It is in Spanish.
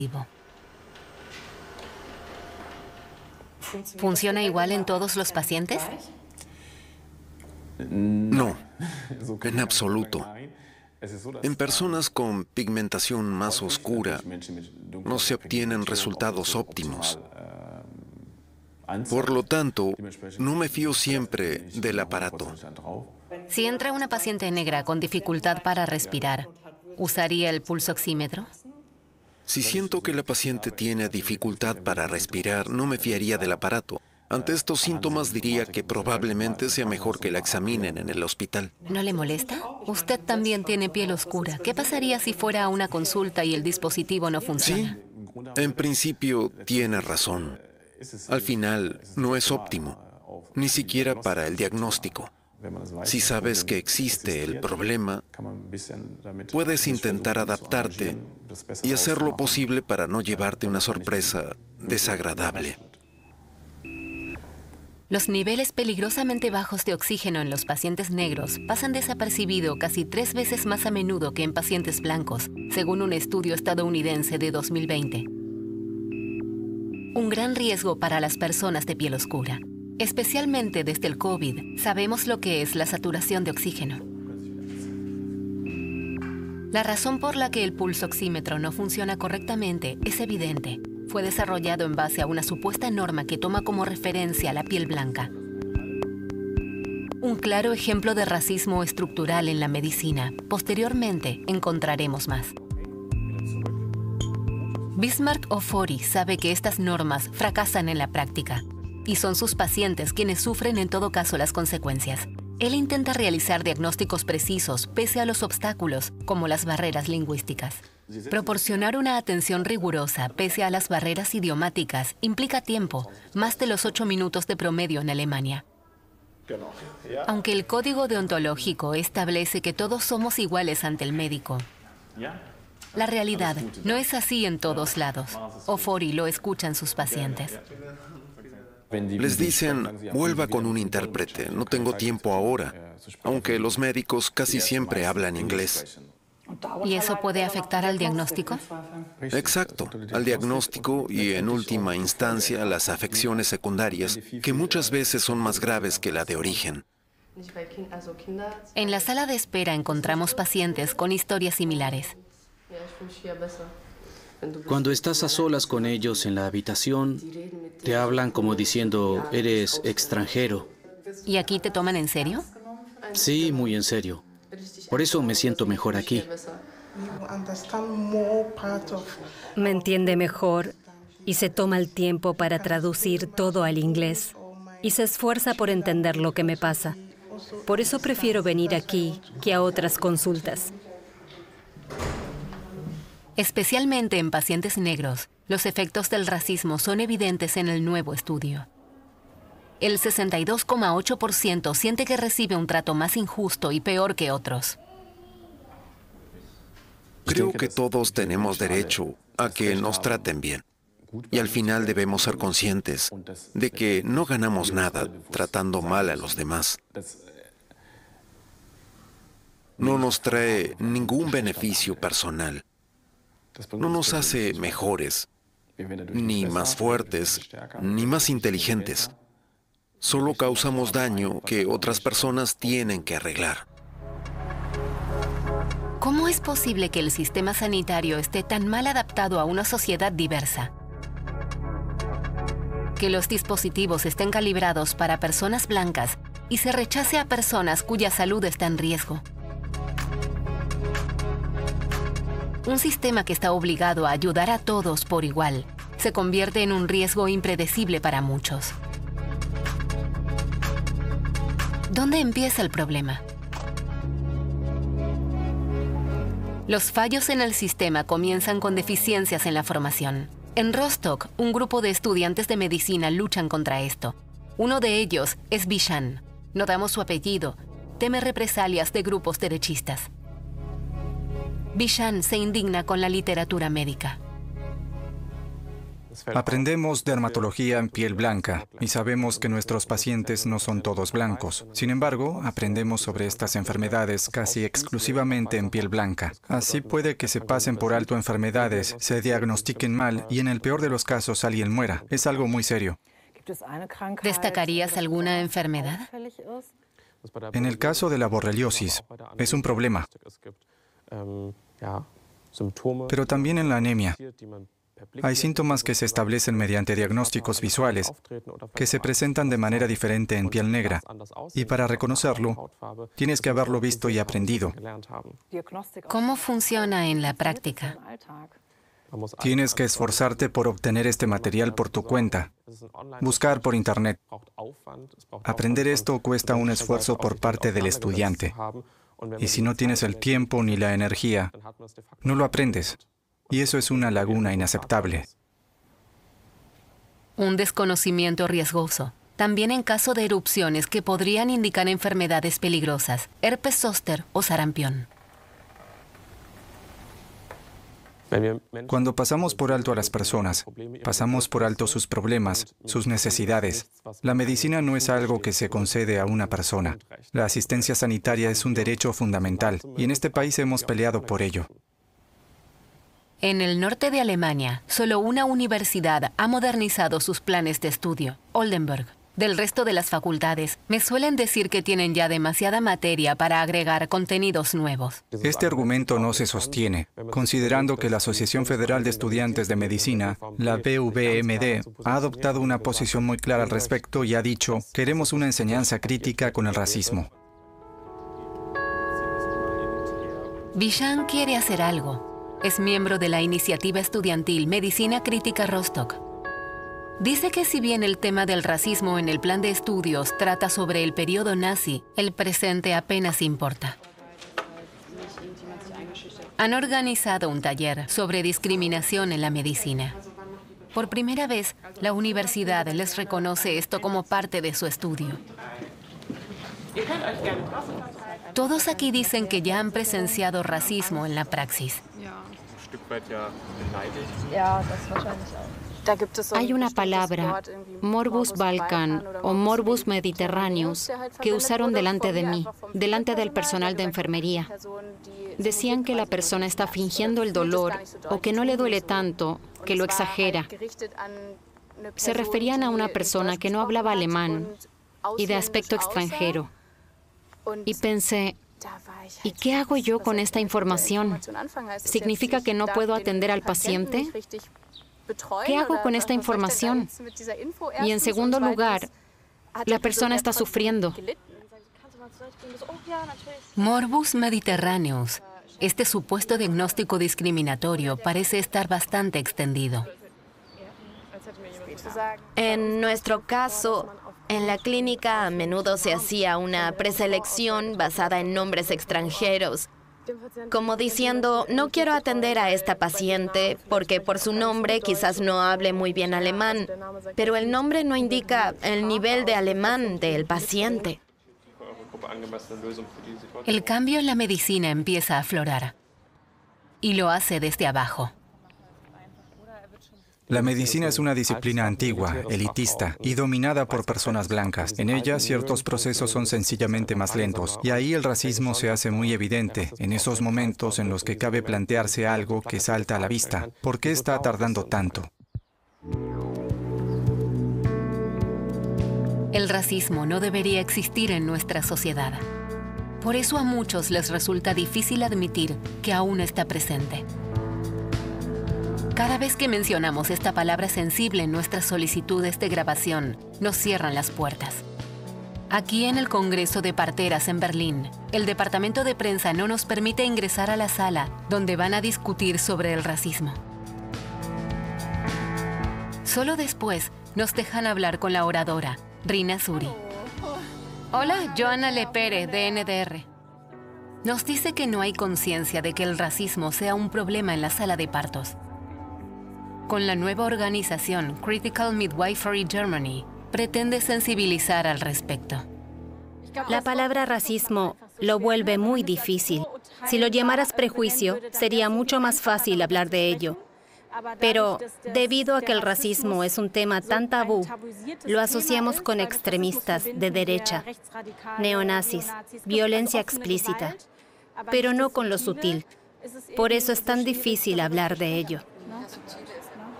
¿Funciona igual en todos los pacientes? No, en absoluto. En personas con pigmentación más oscura no se obtienen resultados óptimos. Por lo tanto, no me fío siempre del aparato. Si entra una paciente negra con dificultad para respirar, ¿usaría el pulsoxímetro? Si siento que la paciente tiene dificultad para respirar, no me fiaría del aparato. Ante estos síntomas diría que probablemente sea mejor que la examinen en el hospital. ¿No le molesta? Usted también tiene piel oscura. ¿Qué pasaría si fuera a una consulta y el dispositivo no funciona? Sí, en principio tiene razón. Al final no es óptimo, ni siquiera para el diagnóstico. Si sabes que existe el problema, puedes intentar adaptarte y hacer lo posible para no llevarte una sorpresa desagradable. Los niveles peligrosamente bajos de oxígeno en los pacientes negros pasan desapercibido casi 3 veces más a menudo que en pacientes blancos, según un estudio estadounidense de 2020. Un gran riesgo para las personas de piel oscura. Especialmente desde el COVID, sabemos lo que es la saturación de oxígeno. La razón por la que el pulsoxímetro no funciona correctamente es evidente. Fue desarrollado en base a una supuesta norma que toma como referencia la piel blanca. Un claro ejemplo de racismo estructural en la medicina. Posteriormente, encontraremos más. Bismarck Ofori sabe que estas normas fracasan en la práctica y son sus pacientes quienes sufren en todo caso las consecuencias. Él intenta realizar diagnósticos precisos pese a los obstáculos, como las barreras lingüísticas. Proporcionar una atención rigurosa pese a las barreras idiomáticas implica tiempo, más de los 8 minutos de promedio en Alemania. Aunque el código deontológico establece que todos somos iguales ante el médico, la realidad no es así en todos lados. Ofori lo escuchan sus pacientes. Les dicen, vuelva con un intérprete, no tengo tiempo ahora, aunque los médicos casi siempre hablan inglés. ¿Y eso puede afectar al diagnóstico? Exacto, al diagnóstico y en última instancia a las afecciones secundarias, que muchas veces son más graves que la de origen. En la sala de espera encontramos pacientes con historias similares. Cuando estás a solas con ellos en la habitación, te hablan como diciendo, eres extranjero. ¿Y aquí te toman en serio? Sí, muy en serio. Por eso me siento mejor aquí. Me entiende mejor y se toma el tiempo para traducir todo al inglés y se esfuerza por entender lo que me pasa. Por eso prefiero venir aquí que a otras consultas. Especialmente en pacientes negros, los efectos del racismo son evidentes en el nuevo estudio. El 62,8% siente que recibe un trato más injusto y peor que otros. Creo que todos tenemos derecho a que nos traten bien. Y al final debemos ser conscientes de que no ganamos nada tratando mal a los demás. No nos trae ningún beneficio personal. No nos hace mejores, ni más fuertes, ni más inteligentes. Solo causamos daño que otras personas tienen que arreglar. ¿Cómo es posible que el sistema sanitario esté tan mal adaptado a una sociedad diversa? Que los dispositivos estén calibrados para personas blancas y se rechace a personas cuya salud está en riesgo. Un sistema que está obligado a ayudar a todos por igual se convierte en un riesgo impredecible para muchos. ¿Dónde empieza el problema? Los fallos en el sistema comienzan con deficiencias en la formación. En Rostock, un grupo de estudiantes de medicina luchan contra esto. Uno de ellos es Bishan. No damos su apellido. Teme represalias de grupos derechistas. Bishan se indigna con la literatura médica. Aprendemos dermatología en piel blanca y sabemos que nuestros pacientes no son todos blancos. Sin embargo, aprendemos sobre estas enfermedades casi exclusivamente en piel blanca. Así puede que se pasen por alto enfermedades, se diagnostiquen mal y en el peor de los casos alguien muera. Es algo muy serio. ¿Destacarías alguna enfermedad? En el caso de la borreliosis, es un problema. Pero también en la anemia. Hay síntomas que se establecen mediante diagnósticos visuales, que se presentan de manera diferente en piel negra. Y para reconocerlo, tienes que haberlo visto y aprendido. ¿Cómo funciona en la práctica? Tienes que esforzarte por obtener este material por tu cuenta. Buscar por internet. Aprender esto cuesta un esfuerzo por parte del estudiante. Y si no tienes el tiempo ni la energía, no lo aprendes. Y eso es una laguna inaceptable. Un desconocimiento riesgoso. También en caso de erupciones que podrían indicar enfermedades peligrosas, herpes zóster o sarampión. Cuando pasamos por alto a las personas, pasamos por alto sus problemas, sus necesidades. La medicina no es algo que se concede a una persona. La asistencia sanitaria es un derecho fundamental, y en este país hemos peleado por ello. En el norte de Alemania, solo una universidad ha modernizado sus planes de estudio, Oldenburg. Del resto de las facultades, me suelen decir que tienen ya demasiada materia para agregar contenidos nuevos. Este argumento no se sostiene, considerando que la Asociación Federal de Estudiantes de Medicina, la BVMD, ha adoptado una posición muy clara al respecto y ha dicho: queremos una enseñanza crítica con el racismo. Bishan quiere hacer algo. Es miembro de la iniciativa estudiantil Medicina Crítica Rostock. Dice que si bien el tema del racismo en el plan de estudios trata sobre el periodo nazi, el presente apenas importa. Han organizado un taller sobre discriminación en la medicina. Por primera vez, la universidad les reconoce esto como parte de su estudio. Todos aquí dicen que ya han presenciado racismo en la praxis. Hay una palabra, Morbus Balkan o Morbus Mediterraneus, que usaron delante de mí, delante del personal de enfermería. Decían que la persona está fingiendo el dolor o que no le duele tanto, que lo exagera. Se referían a una persona que no hablaba alemán y de aspecto extranjero. Y pensé, ¿y qué hago yo con esta información? ¿Significa que no puedo atender al paciente? ¿Qué hago con esta información? Y en segundo lugar, la persona está sufriendo. Morbus Mediterraneus. Este supuesto diagnóstico discriminatorio parece estar bastante extendido. En nuestro caso, en la clínica a menudo se hacía una preselección basada en nombres extranjeros, como diciendo, no quiero atender a esta paciente porque por su nombre quizás no hable muy bien alemán, pero el nombre no indica el nivel de alemán del paciente. El cambio en la medicina empieza a aflorar, y lo hace desde abajo. La medicina es una disciplina antigua, elitista y dominada por personas blancas. En ella, ciertos procesos son sencillamente más lentos, y ahí el racismo se hace muy evidente, en esos momentos en los que cabe plantearse algo que salta a la vista. ¿Por qué está tardando tanto? El racismo no debería existir en nuestra sociedad. Por eso a muchos les resulta difícil admitir que aún está presente. Cada vez que mencionamos esta palabra sensible en nuestras solicitudes de grabación, nos cierran las puertas. Aquí en el Congreso de Parteras en Berlín, el departamento de prensa no nos permite ingresar a la sala donde van a discutir sobre el racismo. Solo después nos dejan hablar con la oradora, Rina Suri. Hola, Joana Lepere, de NDR. Nos dice que no hay conciencia de que el racismo sea un problema en la sala de partos. Con la nueva organización Critical Midwifery Germany, pretende sensibilizar al respecto. La palabra racismo lo vuelve muy difícil. Si lo llamaras prejuicio, sería mucho más fácil hablar de ello. Pero debido a que el racismo es un tema tan tabú, lo asociamos con extremistas de derecha, neonazis, violencia explícita, pero no con lo sutil. Por eso es tan difícil hablar de ello.